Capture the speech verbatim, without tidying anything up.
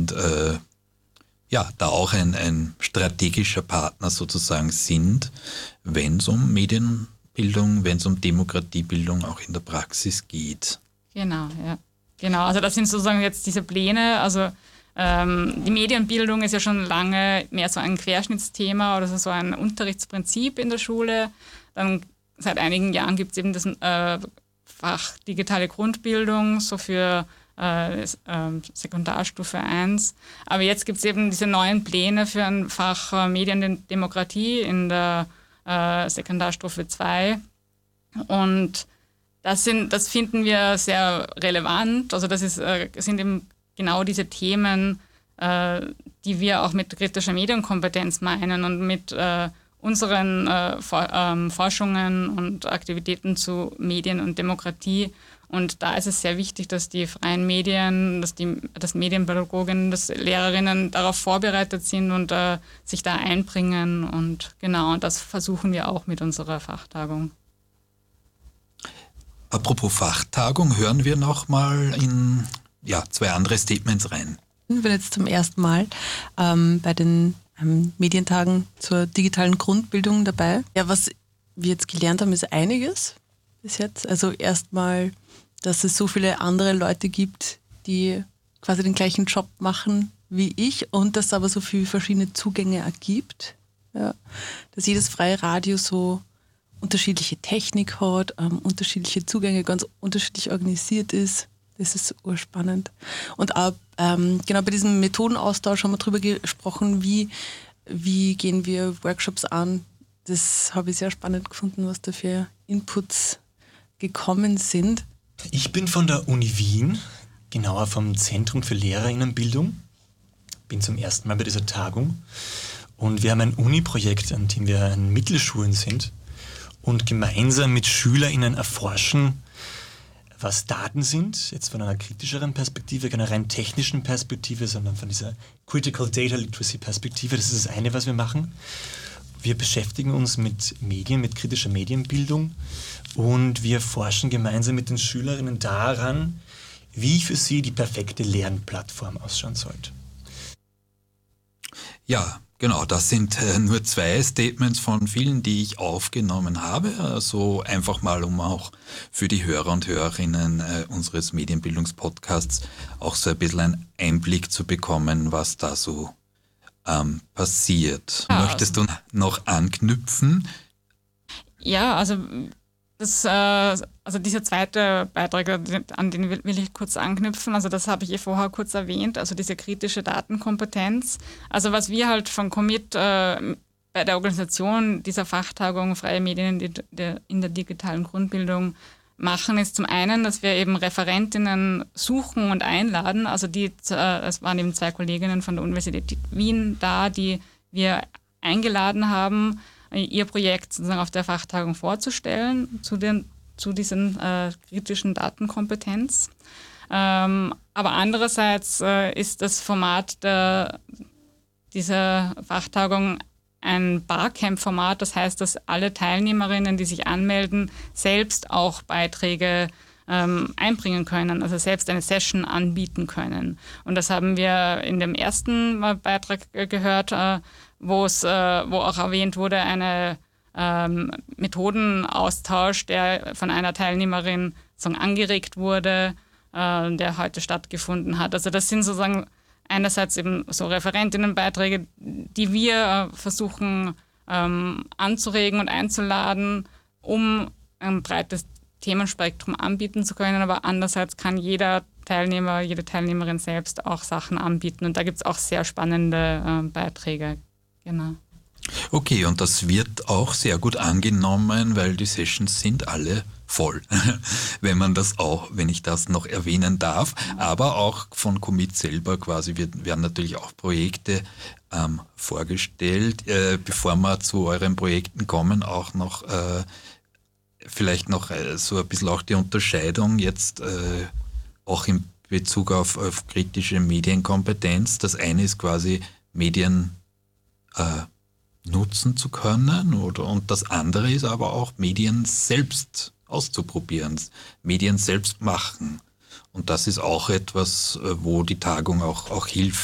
und äh, ja, da auch ein, ein strategischer Partner sozusagen sind, wenn es um Medienbildung, wenn es um Demokratiebildung auch in der Praxis geht. Genau, ja. Genau, also das sind sozusagen jetzt diese Pläne, also ähm, die Medienbildung ist ja schon lange mehr so ein Querschnittsthema oder so ein Unterrichtsprinzip in der Schule. Dann seit einigen Jahren gibt es eben das äh, Fach digitale Grundbildung, so für Äh, äh, Sekundarstufe eins. Aber jetzt gibt es eben diese neuen Pläne für ein Fach äh, Medien und Demokratie in der äh, Sekundarstufe zwei. Und das, sind, das finden wir sehr relevant. Also das ist, äh, sind eben genau diese Themen, äh, die wir auch mit kritischer Medienkompetenz meinen und mit äh, unseren äh, For- ähm, Forschungen und Aktivitäten zu Medien und Demokratie. Und da ist es sehr wichtig, dass die freien Medien, dass die dass Medienpädagoginnen, dass Lehrerinnen darauf vorbereitet sind und äh, sich da einbringen. Und genau, und das versuchen wir auch mit unserer Fachtagung. Apropos Fachtagung, hören wir noch mal in ja, zwei andere Statements rein. Ich bin jetzt zum ersten Mal ähm, bei den ähm, Medientagen zur digitalen Grundbildung dabei. Ja, was wir jetzt gelernt haben, ist einiges bis jetzt. Also erstmal, dass es so viele andere Leute gibt, die quasi den gleichen Job machen wie ich und dass es aber so viele verschiedene Zugänge ergibt. Ja. Dass jedes freie Radio so unterschiedliche Technik hat, ähm, unterschiedliche Zugänge, ganz unterschiedlich organisiert ist. Das ist urspannend. Und auch ähm, genau bei diesem Methodenaustausch haben wir darüber gesprochen, wie, wie gehen wir Workshops an. Das habe ich sehr spannend gefunden, was da für Inputs gekommen sind. Ich bin von der Uni Wien, genauer vom Zentrum für Lehrerinnenbildung. Bin zum ersten Mal bei dieser Tagung. Und wir haben ein Uni-Projekt, an dem wir an Mittelschulen sind und gemeinsam mit SchülerInnen erforschen, was Daten sind, jetzt von einer kritischeren Perspektive, keiner rein technischen Perspektive, sondern von dieser Critical Data Literacy Perspektive. Das ist das eine, was wir machen. Wir beschäftigen uns mit Medien, mit kritischer Medienbildung und wir forschen gemeinsam mit den Schülerinnen daran, wie für sie die perfekte Lernplattform ausschauen sollte. Ja, genau, das sind äh, nur zwei Statements von vielen, die ich aufgenommen habe. Also einfach mal, um auch für die Hörer und Hörerinnen äh, unseres Medienbildungspodcasts auch so ein bisschen einen Einblick zu bekommen, was da so ähm, passiert. Ja, Möchtest du noch anknüpfen? Ja, also das, äh, also dieser zweite Beitrag, an den will, will ich kurz anknüpfen. Also das habe ich eh vorher kurz erwähnt, also diese kritische Datenkompetenz. Also was wir halt von Commit äh, bei der Organisation dieser Fachtagung Freie Medien in, der, in der digitalen Grundbildung machen, ist zum einen, dass wir eben Referentinnen suchen und einladen. Also die, äh, es waren eben zwei Kolleginnen von der Universität Wien da, die wir eingeladen haben, ihr Projekt sozusagen auf der Fachtagung vorzustellen zu, den, zu diesen äh, kritischen Datenkompetenz. Ähm, aber andererseits äh, ist das Format der, dieser Fachtagung ein Barcamp-Format. Das heißt, dass alle Teilnehmerinnen, die sich anmelden, selbst auch Beiträge ähm, einbringen können, also selbst eine Session anbieten können. Und das haben wir in dem ersten Beitrag gehört, äh, wo es, äh, wo auch erwähnt wurde, eine ähm, Methodenaustausch, der von einer Teilnehmerin sozusagen angeregt wurde, äh, der heute stattgefunden hat. Also das sind sozusagen einerseits eben so Referentinnenbeiträge, die wir äh, versuchen ähm, anzuregen und einzuladen, um ein breites Themenspektrum anbieten zu können, aber andererseits kann jeder Teilnehmer, jede Teilnehmerin selbst auch Sachen anbieten und da gibt es auch sehr spannende äh, Beiträge. Genau. Okay, und das wird auch sehr gut angenommen, weil die Sessions sind alle voll, wenn man das auch, wenn ich das noch erwähnen darf. Aber auch von Commit selber quasi wird, werden natürlich auch Projekte ähm, vorgestellt. Äh, bevor wir zu euren Projekten kommen, auch noch äh, vielleicht noch äh, so ein bisschen auch die Unterscheidung jetzt äh, auch in Bezug auf, auf kritische Medienkompetenz. Das eine ist quasi Medien Äh, nutzen zu können oder, und das andere ist aber auch Medien selbst auszuprobieren, Medien selbst machen. Und das ist auch etwas, wo die Tagung auch, auch hilft,